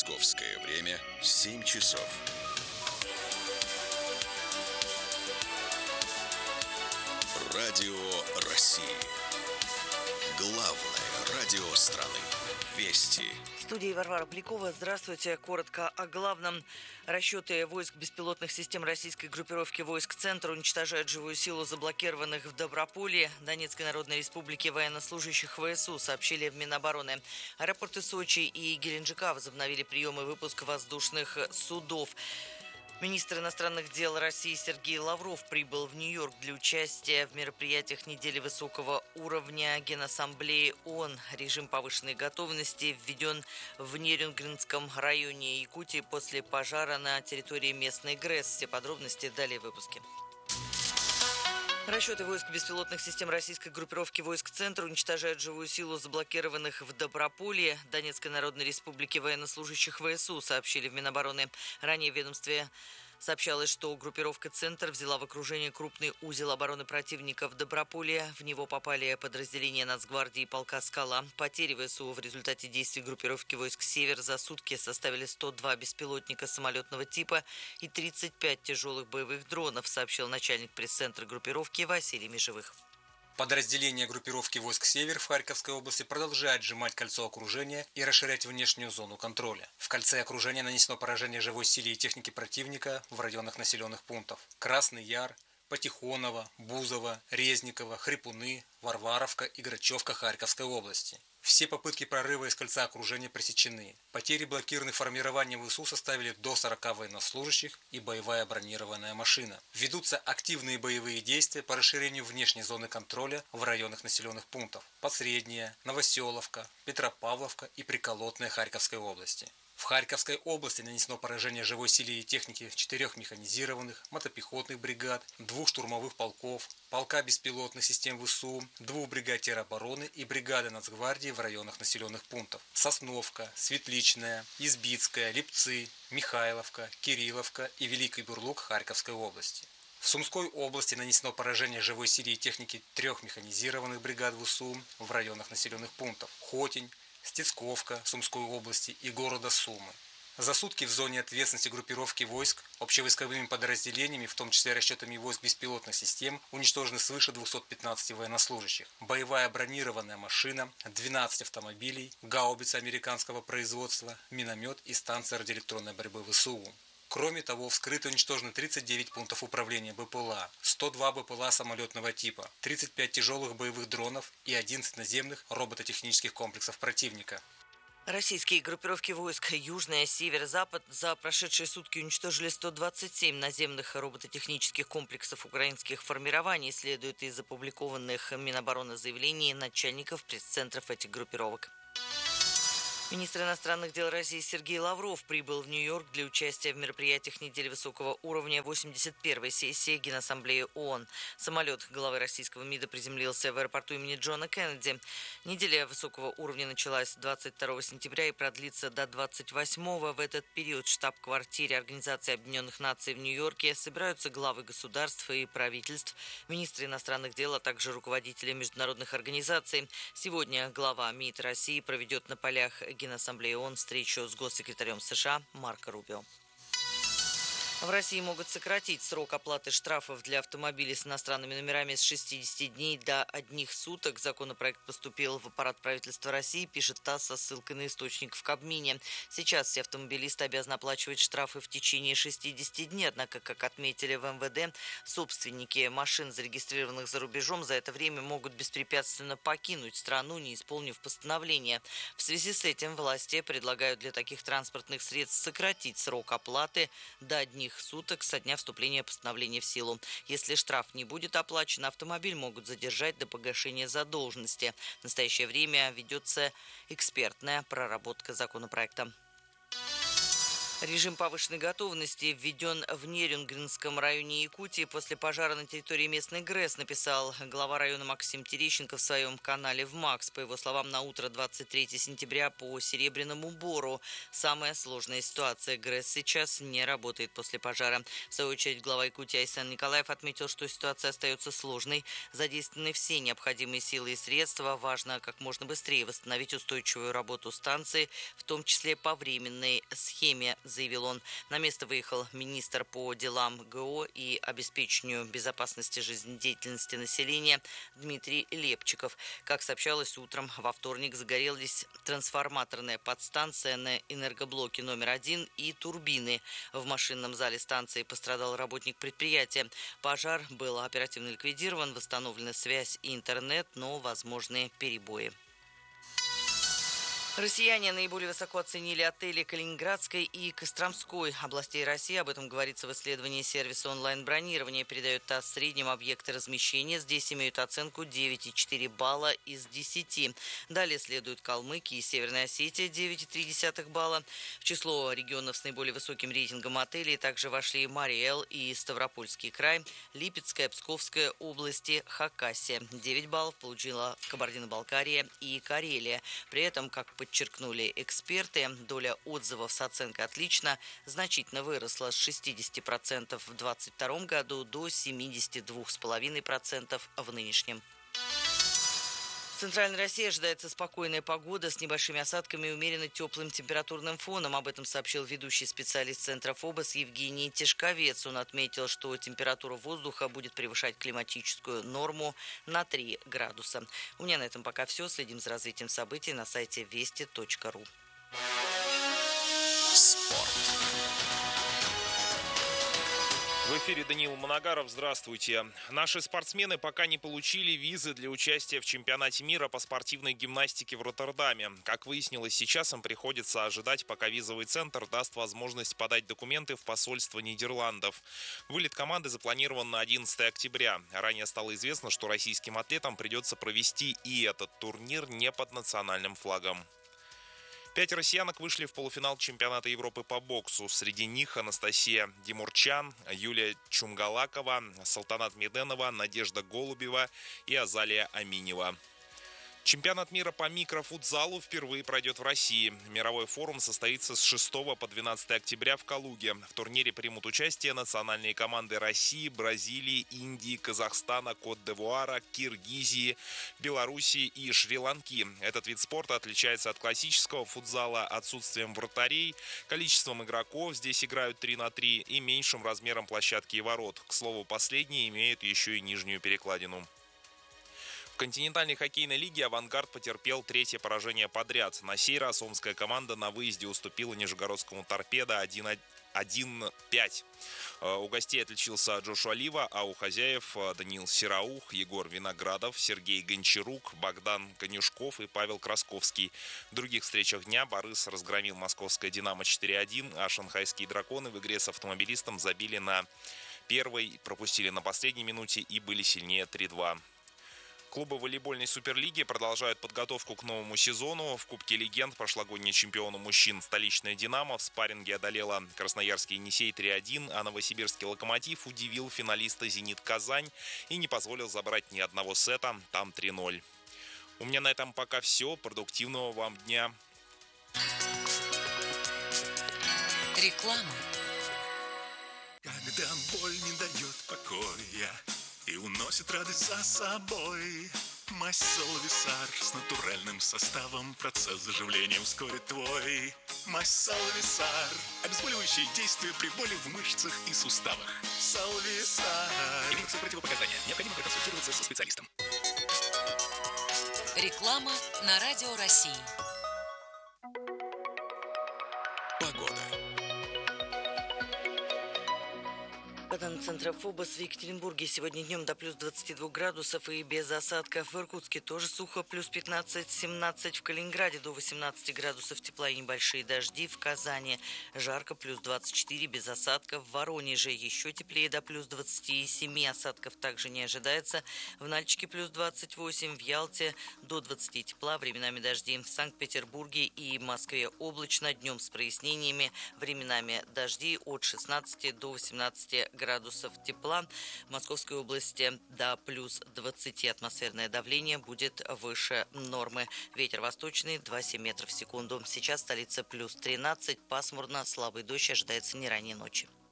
Московское время 7 часов. Радио России. Главное радио страны. Вести. В студии Варвара Полякова. Здравствуйте. Коротко о главном. Расчеты войск беспилотных систем российской группировки войск «Центр» уничтожают живую силу заблокированных в Доброполе, Донецкой Народной Республике военнослужащих ВСУ, сообщили в Минобороны. Аэропорты Сочи и Геленджика возобновили прием и выпуск воздушных судов. Министр иностранных дел России Сергей Лавров прибыл в Нью-Йорк для участия в мероприятиях недели высокого уровня Генассамблеи ООН. Режим повышенной готовности введен в Нерюнгринском районе Якутии после пожара на территории местной ГРЭС. Все подробности далее в выпуске. Расчеты войск беспилотных систем российской группировки войск «Центр» уничтожают живую силу заблокированных в Доброполе, Донецкой Народной Республике военнослужащих ВСУ, сообщили в Минобороны. Ранее в ведомстве сообщалось, что группировка «Центр» взяла в окружение крупный узел обороны противника в Доброполе. В него попали подразделения Нацгвардии и полка «Скала». Потери ВСУ в результате действий группировки войск «Север» за сутки составили 102 беспилотника самолетного типа и 35 тяжелых боевых дронов, сообщил начальник пресс-центра группировки Василий Межевых. Подразделения группировки войск «Север» в Харьковской области продолжают сжимать кольцо окружения и расширять внешнюю зону контроля. В кольце окружения нанесено поражение живой силе и технике противника в районах населенных пунктов Красный Яр, Патихоново, Бузово, Резниково, Хрипуны, Варваровка и Грачевка Харьковской области. Все попытки прорыва из кольца окружения пресечены. Потери блокированных формирований ВСУ составили до 40 военнослужащих и боевая бронированная машина. Ведутся активные боевые действия по расширению внешней зоны контроля в районах населенных пунктов Подсредняя, Новоселовка, Петропавловка и Приколотная Харьковской области. В Харьковской области нанесено поражение живой силе и технике 4 механизированных, мотопехотных бригад, 2 штурмовых полков, полка беспилотных систем ВСУ, 2 бригад теробороны и бригады Нацгвардии в районах населенных пунктов Сосновка, Светличная, Избицкая, Липцы, Михайловка, Кирилловка и Великий Бурлук Харьковской области. В Сумской области нанесено поражение живой силе и технике 3 механизированных бригад ВСУ в районах населенных пунктов Хотень, Стецковка Сумской области и города Сумы. За сутки в зоне ответственности группировки войск общевойсковыми подразделениями, в том числе расчетами войск беспилотных систем, уничтожены свыше 215 военнослужащих. Боевая бронированная машина, 12 автомобилей, гаубица американского производства, миномет и станция радиоэлектронной борьбы ВСУ. Кроме того, вскрыто и уничтожено 39 пунктов управления БПЛА, 102 БПЛА самолетного типа, 35 тяжелых боевых дронов и 11 наземных робототехнических комплексов противника. Российские группировки войск Южная, Север-Запад за прошедшие сутки уничтожили 127 наземных робототехнических комплексов украинских формирований, следует из опубликованных Минобороны заявлений начальников пресс-центров этих группировок. Министр иностранных дел России Сергей Лавров прибыл в Нью-Йорк для участия в мероприятиях недели высокого уровня 81-й сессии Генассамблеи ООН. Самолет главы российского МИДа приземлился в аэропорту имени Джона Кеннеди. Неделя высокого уровня началась 22 сентября и продлится до 28-го. В этот период в штаб-квартире Организации Объединенных Наций в Нью-Йорке собираются главы государств и правительств, министры иностранных дел, а также руководители международных организаций. Сегодня глава МИД России проведет на полях Генассамблеи ООН встречу с госсекретарем США Марко Рубио. В России могут сократить срок оплаты штрафов для автомобилей с иностранными номерами с 60 дней до 1 суток. Законопроект поступил в аппарат правительства России, пишет ТАСС со ссылкой на источник в Кабмине. Сейчас все автомобилисты обязаны оплачивать штрафы в течение 60 дней. Однако, как отметили в МВД, собственники машин, зарегистрированных за рубежом, за это время могут беспрепятственно покинуть страну, не исполнив постановление. В связи с этим власти предлагают для таких транспортных средств сократить срок оплаты до 1 суток со дня вступления постановления в силу. Если штраф не будет оплачен, автомобиль могут задержать до погашения задолженности. В настоящее время ведется экспертная проработка законопроекта. Режим повышенной готовности введен в Нерюнгринском районе Якутии после пожара на территории местной ГРЭС, написал глава района Максим Терещенко в своем канале в МАКС. По его словам, на утро 23 сентября по Серебряному Бору самая сложная ситуация. ГРЭС сейчас не работает после пожара. В свою очередь, глава Якутии Айсан Николаев отметил, что ситуация остается сложной. Задействованы все необходимые силы и средства. Важно как можно быстрее восстановить устойчивую работу станции, в том числе по временной схеме, заявил он. На место выехал министр по делам ГО и обеспечению безопасности жизнедеятельности населения Дмитрий Лепчиков. Как сообщалось, утром во вторник загорелись трансформаторная подстанция на энергоблоке номер 1 и турбины. В машинном зале станции пострадал работник предприятия. Пожар был оперативно ликвидирован, восстановлена связь и интернет, но возможны перебои. Россияне наиболее высоко оценили отели Калининградской и Костромской областей России. Об этом говорится в исследовании сервиса онлайн-бронирования. Передает ТАСС. В среднем объекты размещения здесь имеют оценку 9,4 балла из 10. Далее следуют Калмыкия и Северная Осетия 9,3 балла. В число регионов с наиболее высоким рейтингом отелей также вошли Марий-Эл и Ставропольский край, Липецкая, Псковская области, Хакасия. 9 баллов получила Кабардино-Балкария и Карелия. При этом, как подчеркнули эксперты, доля отзывов с оценкой «отлично» значительно выросла с 60% в 2022 году до 72,5% в нынешнем. В Центральной России ожидается спокойная погода с небольшими осадками и умеренно теплым температурным фоном. Об этом сообщил ведущий специалист Центра ФОБОС Евгений Тишковец. Он отметил, что температура воздуха будет превышать климатическую норму на 3 градуса. У меня на этом пока все. Следим за развитием событий на сайте вести.ру. Спорт. В эфире Даниил Моногаров. Здравствуйте. Наши спортсмены пока не получили визы для участия в чемпионате мира по спортивной гимнастике в Роттердаме. Как выяснилось, сейчас им приходится ожидать, пока визовый центр даст возможность подать документы в посольство Нидерландов. Вылет команды запланирован на 11 октября. Ранее стало известно, что российским атлетам придется провести и этот турнир не под национальным флагом. 5 россиянок вышли в полуфинал чемпионата Европы по боксу. Среди них Анастасия Димурчан, Юлия Чумгалакова, Салтанат Меденова, Надежда Голубева и Азалия Аминева. Чемпионат мира по микрофутзалу впервые пройдет в России. Мировой форум состоится с 6 по 12 октября в Калуге. В турнире примут участие национальные команды России, Бразилии, Индии, Казахстана, Кот-д'Ивуара, Киргизии, Белоруссии и Шри-Ланки. Этот вид спорта отличается от классического футзала отсутствием вратарей, количеством игроков, здесь играют 3 на 3, и меньшим размером площадки и ворот. К слову, последние имеют еще и нижнюю перекладину. В континентальной хоккейной лиге «Авангард» потерпел 3-е поражение подряд. На сей раз омская команда на выезде уступила нижегородскому «Торпедо» 1-5. У гостей отличился Джошуа Лива, а у хозяев Даниил Сераух, Егор Виноградов, Сергей Гончарук, Богдан Конюшков и Павел Красковский. В других встречах дня Борис разгромил московское «Динамо» 4-1, а шанхайские «Драконы» в игре с автомобилистом забили на первой, пропустили на последней минуте и были сильнее 3-2. Клубы волейбольной суперлиги продолжают подготовку к новому сезону. В Кубке легенд прошлогодний чемпион мужчин столичная «Динамо» в спарринге одолела красноярский «Енисей» 3-1, а новосибирский «Локомотив» удивил финалиста «Зенит Казань» и не позволил забрать ни одного сета, там 3-0. У меня на этом пока все. Продуктивного вам дня. Реклама. Когда боль не дает покоя и уносит радость за собой, мазь Салвисар с натуральным составом процесс заживления ускорит твой. Мазь Салвисар. Обезболивающее действие при боли в мышцах и суставах. Салвисар. Имеются противопоказания. Необходимо проконсультироваться со специалистом. Реклама на Радио России. По данным Центра ФОБОС, в Екатеринбурге сегодня днем до плюс 22 градусов и без осадков. В Иркутске тоже сухо, плюс 15-17. В Калининграде до 18 градусов тепла и небольшие дожди. В Казани жарко, плюс 24, без осадков. В Воронеже еще теплее, до плюс 27. Осадков также не ожидается. В Нальчике плюс 28. В Ялте до 20 тепла, временами дожди. В Санкт-Петербурге и Москве облачно, днем с прояснениями, временами дожди от 16 до 18 градусов тепла. В Московской области до плюс 20 атмосферное давление будет выше нормы. Ветер восточный 2,7 метров в секунду. Сейчас столица плюс 13, пасмурно, слабый дождь ожидается не ранее ночи.